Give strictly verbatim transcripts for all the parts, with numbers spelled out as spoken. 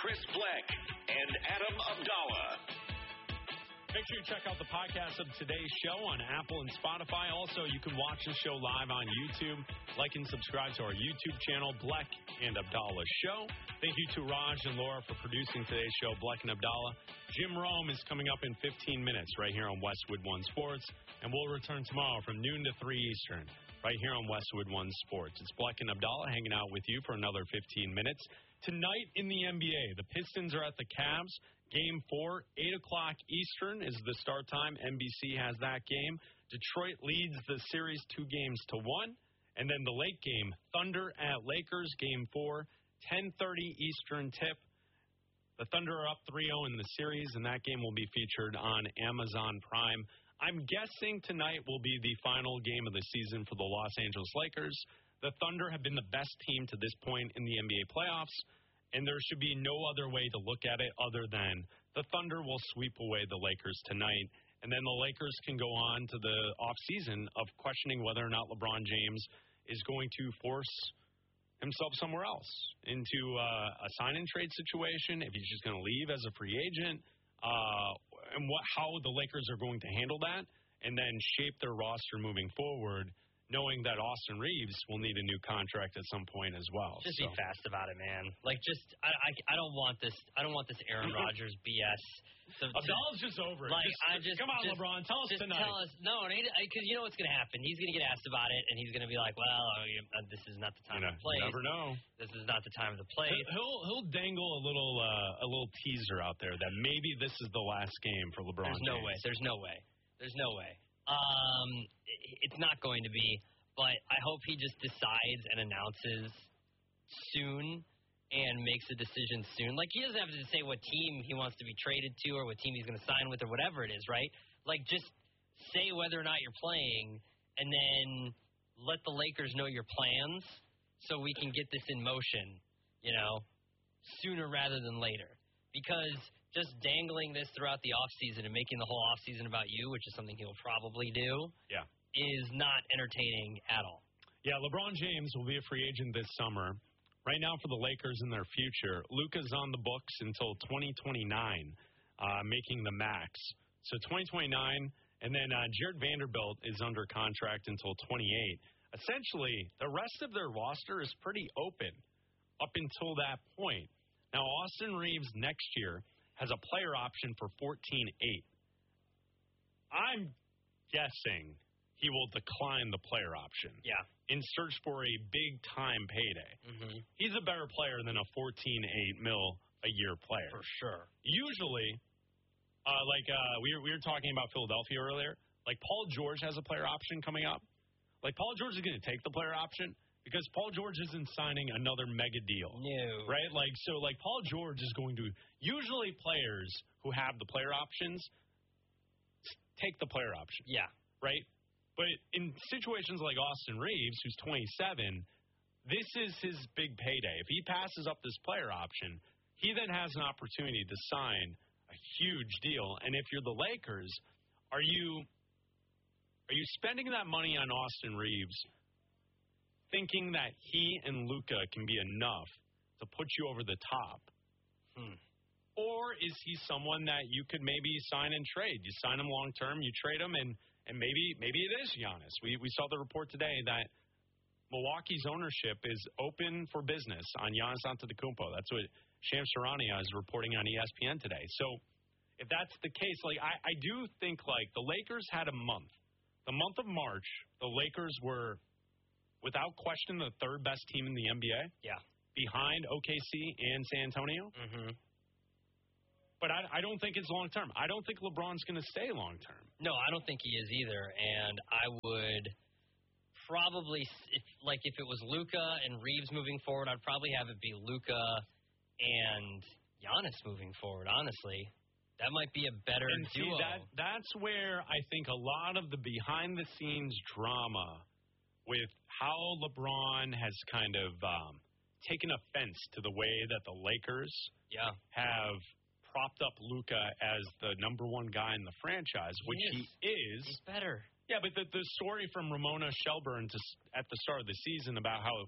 Chris Black and Adam Abdallah. Make sure you check out the podcast of today's show on Apple and Spotify. Also, you can watch the show live on YouTube. Like and subscribe to our YouTube channel, Black and Abdallah Show. Thank you to Raj and Laura for producing today's show, Black and Abdallah. Jim Rome is coming up in fifteen minutes right here on Westwood One Sports. And we'll return tomorrow from noon to three Eastern right here on Westwood One Sports. It's Black and Abdallah hanging out with you for another fifteen minutes. Tonight in the N B A, the Pistons are at the Cavs. Game four, eight o'clock Eastern is the start time. N B C has that game. Detroit leads the series two games to one. And then the late game, Thunder at Lakers, game four, ten thirty Eastern tip. The Thunder are up three oh in the series, and that game will be featured on Amazon Prime. I'm guessing tonight will be the final game of the season for the Los Angeles Lakers. The Thunder have been the best team to this point in the N B A playoffs, and there should be no other way to look at it other than the Thunder will sweep away the Lakers tonight, and then the Lakers can go on to the offseason of questioning whether or not LeBron James is going to force himself somewhere else into uh, a sign-and-trade situation, if he's just going to leave as a free agent, uh, and what, how the Lakers are going to handle that, and then shape their roster moving forward, knowing that Austin Reeves will need a new contract at some point as well. Just so. be fast about it, man. Like, just I, I, I don't want this. I don't want this Aaron Rodgers B S. So, Abdallah's just over it. Like, just, I just come on, just, LeBron, tell us just tonight. Tell us, no, because you know what's going to happen. He's going to get asked about it, and he's going to be like, "Well, this is not the time you know, to play. You never know. This is not the time to play." He'll he'll dangle a little uh, a little teaser out there that maybe this is the last game for LeBron. There's no James. way. There's no way. There's no way. Um, it's not going to be. But I hope he just decides and announces soon and makes a decision soon. Like, he doesn't have to say what team he wants to be traded to or what team he's going to sign with or whatever it is, right? Like, just say whether or not you're playing and then let the Lakers know your plans so we can get this in motion, you know, sooner rather than later. Because just dangling this throughout the offseason and making the whole offseason about you, which is something he'll probably do. Yeah. Is not entertaining at all. Yeah, LeBron James will be a free agent this summer. Right now for the Lakers and their future, Luka's on the books until twenty twenty-nine, uh, making the max. So twenty twenty-nine, and then uh, Jared Vanderbilt is under contract until twenty-eight. Essentially, the rest of their roster is pretty open up until that point. Now, Austin Reeves next year has a player option for fourteen eight. I'm guessing he will decline the player option. Yeah. In search for a big-time payday. Mm-hmm. He's a better player than a fourteen eight mil a year player. For sure. Usually, uh, like uh, we, were, we were talking about Philadelphia earlier, like Paul George has a player option coming up. Like Paul George is going to take the player option because Paul George isn't signing another mega deal. No. Right? Like, so like Paul George is going to, usually players who have the player options take the player option. Yeah. Right? But in situations like Austin Reeves, who's twenty-seven, this is his big payday. If he passes up this player option, he then has an opportunity to sign a huge deal. And if you're the Lakers, are you are you spending that money on Austin Reeves thinking that he and Luka can be enough to put you over the top? Hmm. Or is he someone that you could maybe sign and trade? You sign him long term, you trade him, and And maybe maybe it is Giannis. We we saw the report today that Milwaukee's ownership is open for business on Giannis Antetokounmpo. That's what Shams Charania is reporting on E S P N today. So if that's the case, like I, I do think like the Lakers had a month. The month of March, the Lakers were without question the third best team in the N B A. Yeah. Behind O K C and San Antonio. Mm-hmm. But I, I don't think it's long-term. I don't think LeBron's going to stay long-term. No, I don't think he is either. And I would probably, if, like if it was Luka and Reeves moving forward, I'd probably have it be Luka and Giannis moving forward, honestly. That might be a better and duo. See, that, that's where I think a lot of the behind-the-scenes drama with how LeBron has kind of um, taken offense to the way that the Lakers yeah. have – propped up Luka as the number one guy in the franchise, which he is. he is. He's better. Yeah, but the, the story from Ramona Shelburne to, at the start of the season about how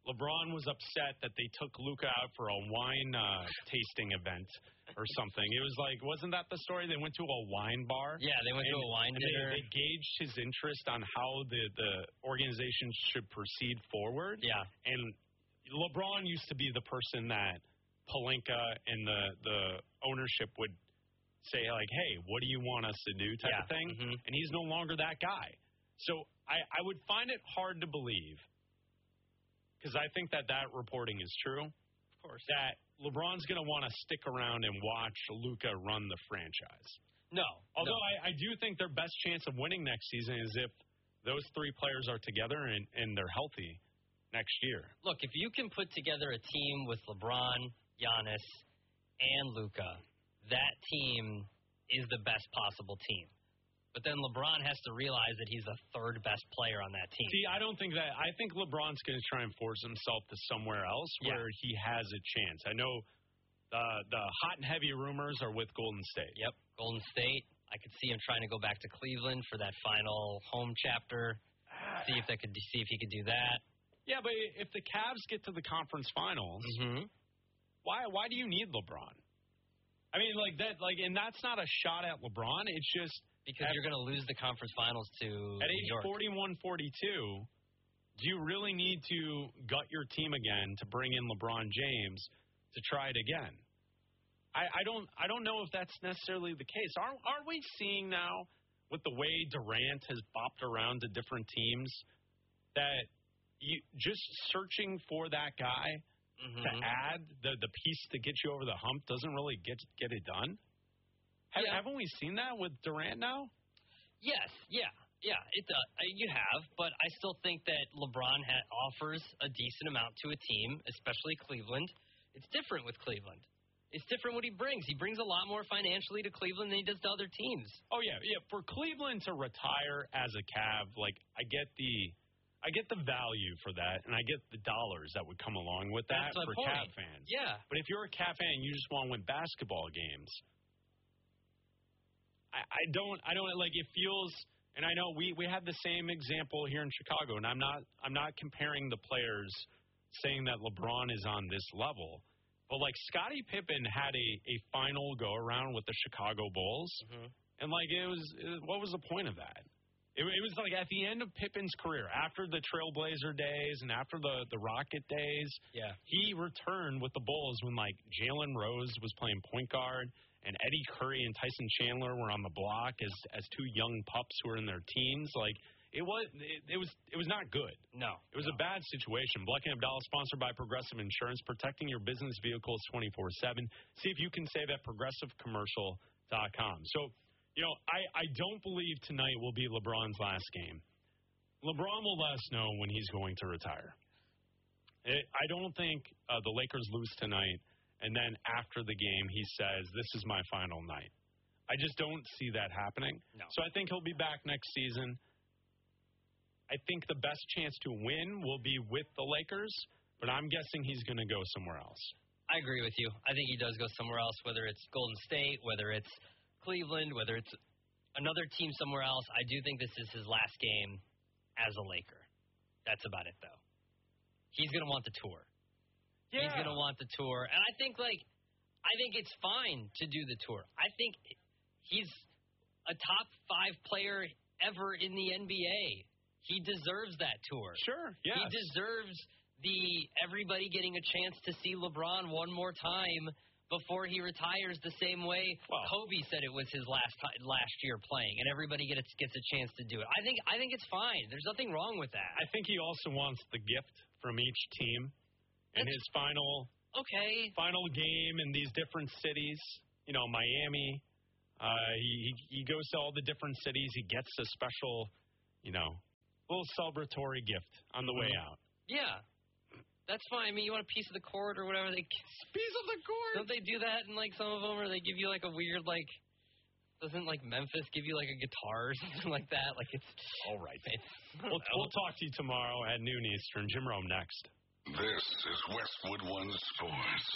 LeBron was upset that they took Luka out for a wine uh, tasting event or something. It was like, wasn't that the story? They went to a wine bar. Yeah, they went and, to a wine and dinner. They, they gauged his interest on how the, the organization should proceed forward. Yeah. And LeBron used to be the person that Pelinka and the, the ownership would say, like, hey, what do you want us to do type yeah. of thing. Mm-hmm. And he's no longer that guy. So I, I would find it hard to believe, because I think that that reporting is true, of course, that LeBron's going to want to stick around and watch Luka run the franchise. No. Although no. I, I do think their best chance of winning next season is if those three players are together and, and they're healthy next year. Look, if you can put together a team with LeBron, Giannis, and Luka, that team is the best possible team. But then LeBron has to realize that he's the third best player on that team. See, I don't think that. I think LeBron's going to try and force himself to somewhere else where yeah. he has a chance. I know the the hot and heavy rumors are with Golden State. Yep, Golden State. I could see him trying to go back to Cleveland for that final home chapter. See if they could see if he could do that. Yeah, but if the Cavs get to the conference finals, mm-hmm. why why do you need LeBron? I mean, like that, like, and that's not a shot at LeBron. It's just. Because at, you're going to lose the conference finals to At New age York. forty-one, forty-two, do you really need to gut your team again to bring in LeBron James to try it again? I, I don't I don't know if that's necessarily the case. Are, are we seeing now, with the way Durant has bopped around to different teams, that you just searching for that guy mm-hmm. to add the, the piece to get you over the hump doesn't really get, get it done? Yeah. Haven't we seen that with Durant now? Yes, yeah, yeah, it does. Uh, you have, but I still think that LeBron ha- offers a decent amount to a team, especially Cleveland. It's different with Cleveland. It's different what he brings. He brings a lot more financially to Cleveland than he does to other teams. Oh yeah, yeah. For Cleveland to retire as a Cav, like I get the, I get the value for that, and I get the dollars that would come along with that That's for my point. Cav fans. Yeah, but if you're a Cav fan, you just want to win basketball games. I don't, I don't like. It feels, and I know we, we had the same example here in Chicago, and I'm not, I'm not comparing the players, saying that LeBron is on this level, but like Scottie Pippen had a, a final go around with the Chicago Bulls, mm-hmm. and like it was, it, what was the point of that? It, it was like at the end of Pippen's career, after the Trailblazer days and after the the Rocket days, yeah, he returned with the Bulls when like Jalen Rose was playing point guard. And Eddie Curry and Tyson Chandler were on the block as as two young pups who were in their teens. Like it was, it, it was, it was not good. No, it was no. a bad situation. Black and Abdallah, sponsored by Progressive Insurance, protecting your business vehicles twenty-four seven. See if you can save at progressive commercial dot com. So, you know, I I don't believe tonight will be LeBron's last game. LeBron will let us know when he's going to retire. It, I don't think uh, the Lakers lose tonight. And then after the game, he says, this is my final night. I just don't see that happening. No. So I think he'll be back next season. I think the best chance to win will be with the Lakers, but I'm guessing he's going to go somewhere else. I agree with you. I think he does go somewhere else, whether it's Golden State, whether it's Cleveland, whether it's another team somewhere else. I do think this is his last game as a Laker. That's about it, though. He's going to want the tour. Yeah. He's going to want the tour. And I think, like, I think it's fine to do the tour. I think he's a top five player ever in the N B A. He deserves that tour. Sure, yeah. He deserves the everybody getting a chance to see LeBron one more time before he retires the same way well, Kobe said it was his last time, last year playing, and everybody gets gets a chance to do it. I think I think it's fine. There's nothing wrong with that. I think he also wants the gift from each team. In his final okay. final game in these different cities, you know, Miami, uh, he he goes to all the different cities. He gets a special, you know, little celebratory gift on the way out. Yeah, that's fine. I mean, you want a piece of the court or whatever. They piece of the court. Don't they do that in like some of them, or they give you like a weird like? Doesn't like Memphis give you like a guitar or something like that? Like it's all right. We'll, we'll talk to you tomorrow at noon Eastern. Jim Rome next. This is Westwood One Sports.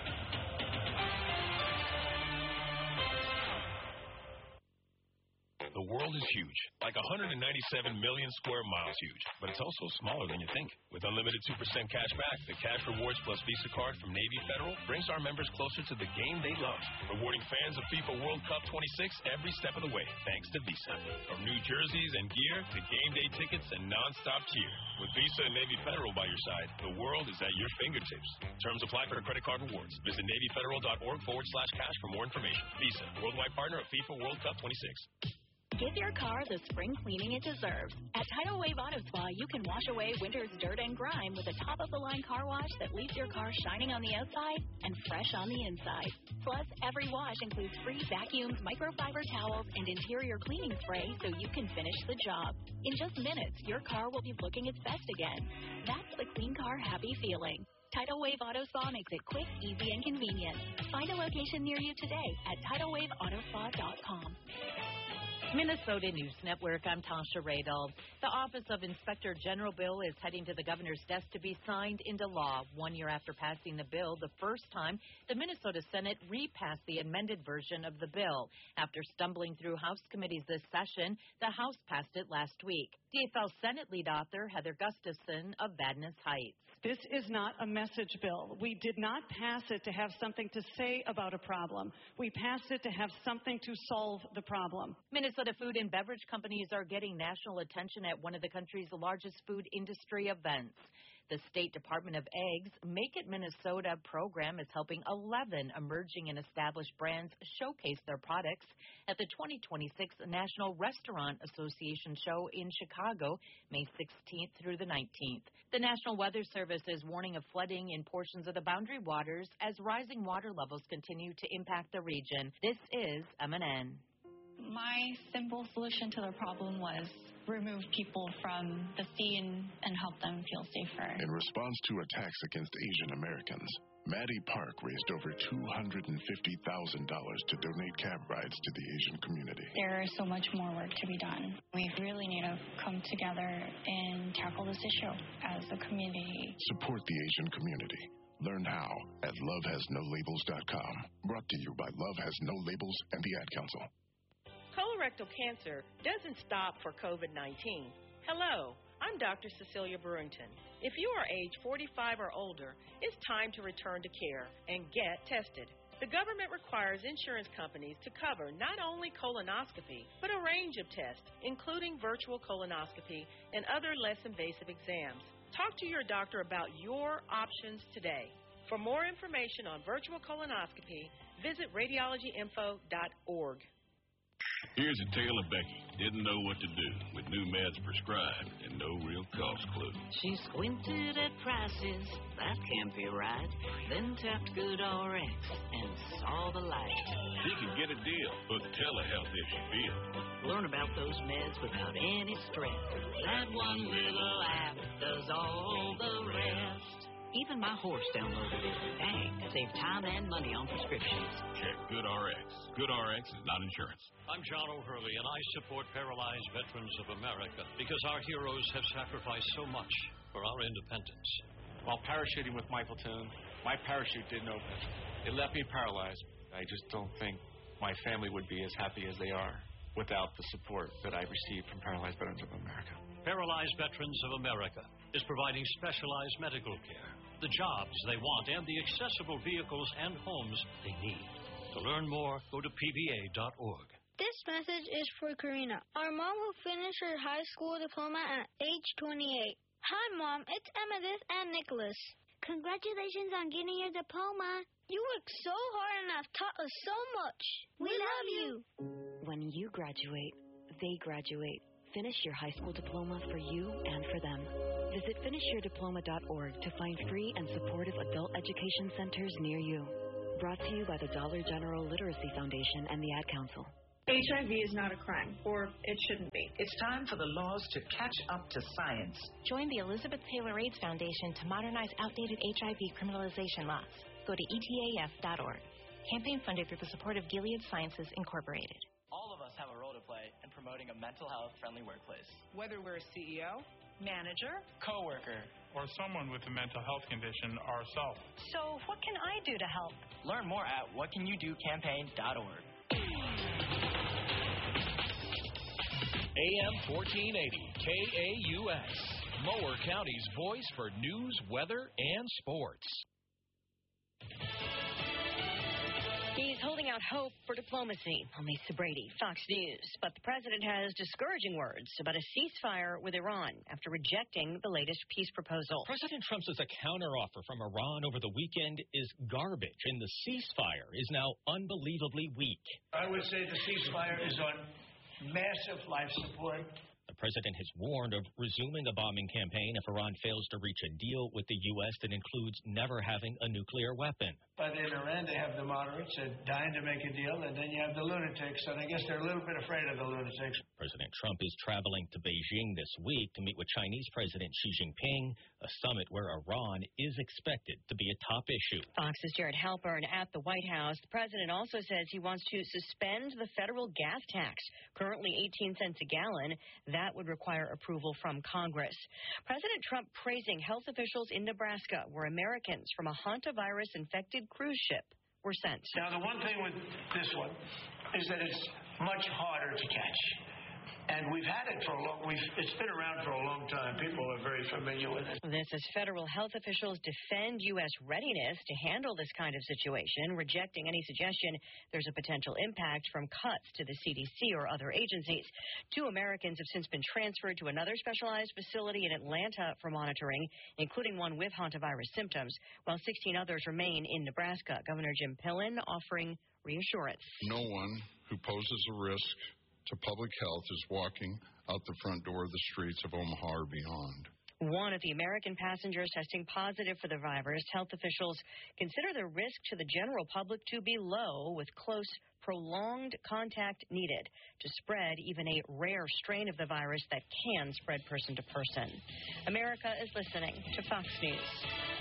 The The world is huge, like one hundred ninety-seven million square miles huge, but it's also smaller than you think. With unlimited two percent cash back, the Cash Rewards Plus Visa card from Navy Federal brings our members closer to the game they love, rewarding fans of FIFA World Cup twenty-six every step of the way, thanks to Visa. From new jerseys and gear to game day tickets and nonstop cheer. With Visa and Navy Federal by your side, the world is at your fingertips. Terms apply for credit card rewards. Visit NavyFederal.org forward slash cash for more information. Visa, worldwide partner of FIFA World Cup twenty-six. Give your car the spring cleaning it deserves. At Tidal Wave Auto Spa, you can wash away winter's dirt and grime with a top-of-the-line car wash that leaves your car shining on the outside and fresh on the inside. Plus, every wash includes free vacuums, microfiber towels, and interior cleaning spray so you can finish the job. In just minutes, your car will be looking its best again. That's the clean car happy feeling. Tidal Wave Auto Spa makes it quick, easy, and convenient. Find a location near you today at tidal wave auto spa dot com. Minnesota News Network, I'm Tasha Radel. The Office of Inspector General bill is heading to the governor's desk to be signed into law. One year after passing the bill, the first time the Minnesota Senate repassed the amended version of the bill. After stumbling through House committees this session, the House passed it last week. D F L Senate lead author Heather Gustafson of Vadnais Heights. This is not a message bill. We did not pass it to have something to say about a problem. We passed it to have something to solve the problem. Minnesota food and beverage companies are getting national attention at one of the country's largest food industry events. The State Department of Eggs Make It Minnesota program is helping eleven emerging and established brands showcase their products at the twenty twenty-six National Restaurant Association show in Chicago, May sixteenth through the nineteenth. The National Weather Service is warning of flooding in portions of the Boundary Waters as rising water levels continue to impact the region. This is M N N. My simple solution to the problem was remove people from the scene and help them feel safer. In response to attacks against Asian Americans, Maddie Park raised over two hundred fifty thousand dollars to donate cab rides to the Asian community. There is so much more work to be done. We really need to come together and tackle this issue as a community. Support the Asian community. Learn how at love has no labels dot com. Brought to you by Love Has No Labels and the Ad Council. Colorectal cancer doesn't stop for COVID nineteen. Hello, I'm Doctor Cecilia Brewington. If you are age forty-five or older, it's time to return to care and get tested. The government requires insurance companies to cover not only colonoscopy, but a range of tests, including virtual colonoscopy and other less invasive exams. Talk to your doctor about your options today. For more information on virtual colonoscopy, visit radiology info dot org. Here's a tale of Becky. Didn't know what to do with new meds prescribed and no real cost clue. She squinted at prices, that can't be right. Then tapped Good R X and saw the light. She can get a deal, book telehealth if she feels. Learn about those meds without any stress. That one little app does all the rest. Even my horse downloaded it. Dang, save time and money on prescriptions. Check Good R X. Good R X is not insurance. I'm John O'Hurley, and I support Paralyzed Veterans of America because our heroes have sacrificed so much for our independence. While parachuting with Michael Toon, my parachute didn't open. It left me paralyzed. I just don't think my family would be as happy as they are without the support that I received from Paralyzed Veterans of America. Paralyzed Veterans of America is providing specialized medical care, the jobs they want, and the accessible vehicles and homes they need. To learn more, go to P V A dot org. This message is for Karina, our mom who finished her high school diploma at age twenty-eight. Hi, Mom. It's Amethyst and Nicholas. Congratulations on getting your diploma. You worked so hard and have taught us so much. We, we love you. When you graduate, they graduate. Finish your high school diploma for you and for them. Visit finish your diploma dot org to find free and supportive adult education centers near you. Brought to you by the Dollar General Literacy Foundation and the Ad Council. H I V is not a crime, or it shouldn't be. It's time for the laws to catch up to science. Join the Elizabeth Taylor AIDS Foundation to modernize outdated H I V criminalization laws. Go to E T A F dot org. Campaign funded through the support of Gilead Sciences, Incorporated. All of us have a role to play in promoting a mental health-friendly workplace. Whether we're a C E O, manager, coworker, or someone with a mental health condition ourselves. So what can I do to help? Learn more at what can you do campaign dot org. A M fourteen eighty K A U S, Mower County's voice for news, weather, and sports. He's holding out hope for diplomacy. I'm Lisa Brady, Fox News. But the president has discouraging words about a ceasefire with Iran after rejecting the latest peace proposal. President Trump says a counteroffer from Iran over the weekend is garbage, and the ceasefire is now unbelievably weak. I would say the ceasefire is on massive life support. The president has warned of resuming a bombing campaign if Iran fails to reach a deal with the U S that includes never having a nuclear weapon. But in Iran, they have the moderates that are dying to make a deal, and then you have the lunatics, and I guess they're a little bit afraid of the lunatics. President Trump is traveling to Beijing this week to meet with Chinese President Xi Jinping, a summit where Iran is expected to be a top issue. Fox's Jared Halpern at the White House. The president also says he wants to suspend the federal gas tax, currently eighteen cents a gallon. That would require approval from Congress. President Trump praising health officials in Nebraska, where Americans from a hantavirus-infected cruise ship were sent. Now, the one thing with this one is that it's much harder to catch. And we've had it for a long, we've, it's been around for a long time. People are very familiar with it. This as federal health officials defend U S readiness to handle this kind of situation, rejecting any suggestion there's a potential impact from cuts to the C D C or other agencies. Two Americans have since been transferred to another specialized facility in Atlanta for monitoring, including one with hantavirus symptoms, while sixteen others remain in Nebraska. Governor Jim Pillen offering reassurance. No one who poses a risk to public health is walking out the front door of the streets of Omaha or beyond. One of the American passengers testing positive for the virus. Health officials consider the risk to the general public to be low, with close, prolonged contact needed to spread even a rare strain of the virus that can spread person to person. America is listening to Fox News.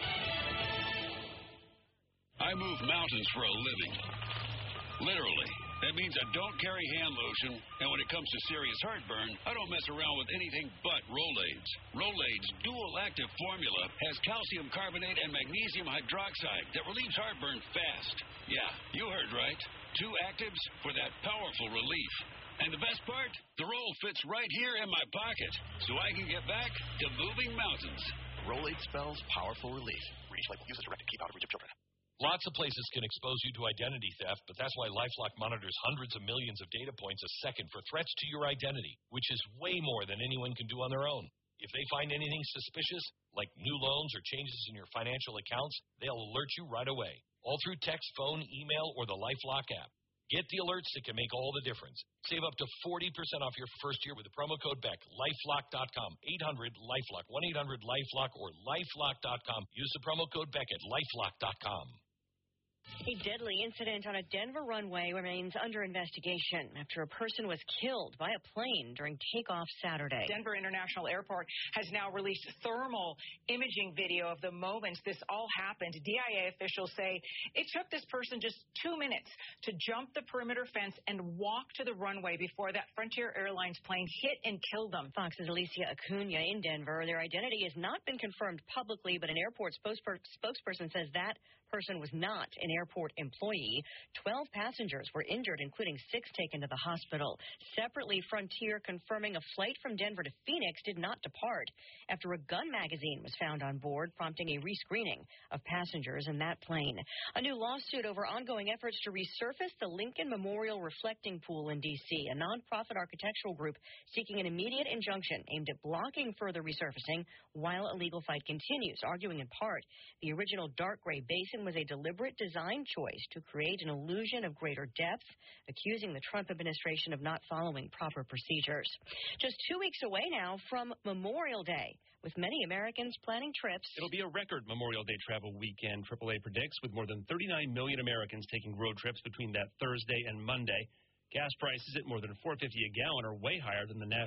I move mountains for a living. Literally. That means I don't carry hand lotion, and when it comes to serious heartburn, I don't mess around with anything but Rolaids. Rolaids' dual-active formula has calcium carbonate and magnesium hydroxide that relieves heartburn fast. Yeah, you heard right. Two actives for that powerful relief. And the best part? The roll fits right here in my pocket, so I can get back to moving mountains. Rolaid spells powerful relief. Reach label. Use as directed. Keep out of reach of children. Lots of places can expose you to identity theft, but that's why LifeLock monitors hundreds of millions of data points a second for threats to your identity, which is way more than anyone can do on their own. If they find anything suspicious, like new loans or changes in your financial accounts, they'll alert you right away, all through text, phone, email, or the LifeLock app. Get the alerts that can make all the difference. Save up to forty percent off your first year with the promo code Beck. LifeLock dot com, eight hundred LifeLock, one eight hundred LifeLock, or LifeLock dot com. Use the promo code Beck at LifeLock dot com. A deadly incident on a Denver runway remains under investigation after a person was killed by a plane during takeoff Saturday. Denver International Airport has now released thermal imaging video of the moments this all happened. D I A officials say it took this person just two minutes to jump the perimeter fence and walk to the runway before that Frontier Airlines plane hit and killed them. Fox's Alicia Acuna in Denver. Their identity has not been confirmed publicly, but an airport spokesper- spokesperson says that person was not an airport employee. Twelve passengers were injured, including six taken to the hospital. Separately, Frontier confirming a flight from Denver to Phoenix did not depart after a gun magazine was found on board, prompting a rescreening of passengers in that plane. A new lawsuit over ongoing efforts to resurface the Lincoln Memorial Reflecting Pool in D C, a nonprofit architectural group seeking an immediate injunction aimed at blocking further resurfacing while a legal fight continues, arguing in part the original dark gray basin was a deliberate design choice to create an illusion of greater depth, accusing the Trump administration of not following proper procedures. Just two weeks away now from Memorial Day, with many Americans planning trips. It'll be a record Memorial Day travel weekend, triple A predicts, with more than thirty-nine million Americans taking road trips between that Thursday and Monday. Gas prices at more than four dollars and fifty cents a gallon are way higher than the national